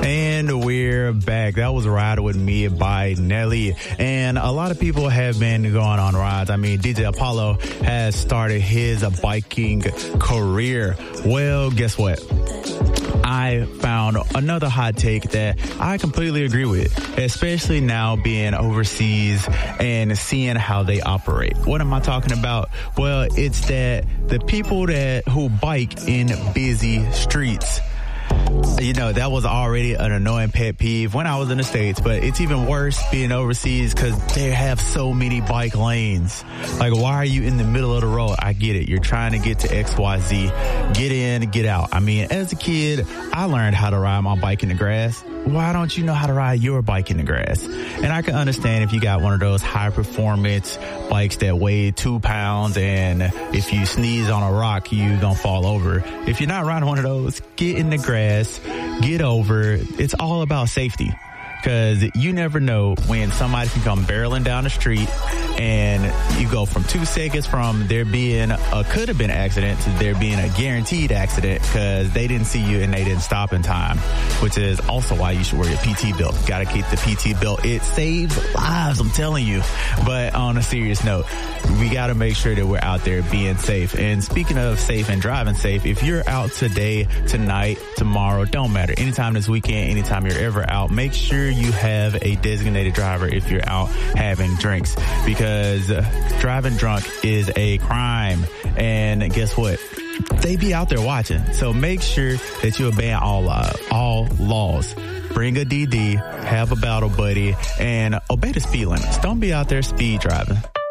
And we're back. That was Ride With Me by Nelly. And a lot of people have been going on rides. I mean, DJ Apollo has started his biking career. Well, guess what? I found another hot take that I completely agree with, especially now being overseas and seeing how they operate. What am I talking about? Well, it's that the people who bike in busy streets, you know, that was already an annoying pet peeve when I was in the States, but it's even worse being overseas because they have so many bike lanes. Like, why are you in the middle of the road? I get it. You're trying to get to XYZ. Get in, get out. I mean, as a kid, I learned how to ride my bike in the grass. Why don't you know how to ride your bike in the grass? And I can understand if you got one of those high performance bikes that weigh 2 pounds and if you sneeze on a rock, you gonna fall over. If you're not riding one of those, get in the grass, get over. It's all about safety. Because you never know when somebody can come barreling down the street and you go from 2 seconds from there being a could have been accident to there being a guaranteed accident because they didn't see you and they didn't stop in time, which is also why you should wear your PT belt. Got to keep the PT belt. It saves lives, I'm telling you. But on a serious note, we got to make sure that we're out there being safe. And speaking of safe and driving safe, if you're out today, tonight, tomorrow, don't matter. Anytime this weekend, anytime you're ever out, make sure you have a designated driver if you're out having drinks, because driving drunk is a crime. And guess what? They be out there watching. So make sure that you obey all laws. Bring a DD, have a battle buddy, and obey the speed limits. Don't be out there speed driving.